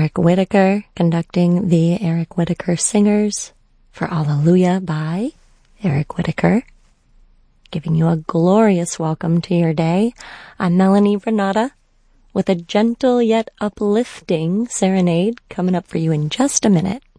Eric Whitacre conducting the Eric Whitacre Singers for Alleluia by Eric Whitacre. Giving you a glorious welcome to your day. I'm Melanie Renata with a gentle yet uplifting serenade coming up for you in just a minute.